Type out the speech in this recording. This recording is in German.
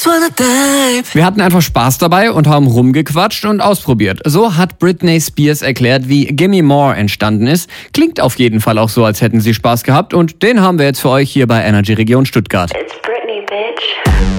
Wir hatten einfach Spaß dabei und haben rumgequatscht und ausprobiert. So hat Britney Spears erklärt, wie Gimme More entstanden ist. Klingt auf jeden Fall auch so, als hätten sie Spaß gehabt und den haben wir jetzt für euch hier bei Energy Region Stuttgart. It's Britney, bitch.